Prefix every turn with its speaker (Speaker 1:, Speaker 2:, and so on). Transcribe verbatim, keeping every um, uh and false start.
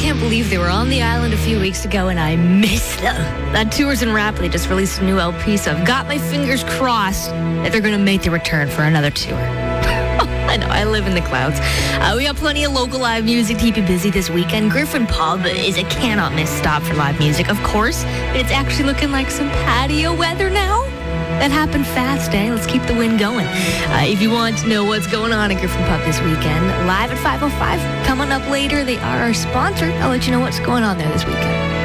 Speaker 1: can't believe they were on the island a few weeks ago, and I miss them. That Tours and Rapidly just released a new L P, so I've got my fingers crossed that they're going to make the return for another tour. I know, I live in the clouds. Uh, we got plenty of local live music to keep you busy this weekend. Griffin Pub is a cannot-miss stop for live music, of course. It's actually looking like some patio weather now. That happened fast, eh? Let's keep the wind going. Uh, if you want to know what's going on at Griffin Pub this weekend, live at five oh five, coming up later. They are our sponsor. I'll let you know what's going on there this weekend.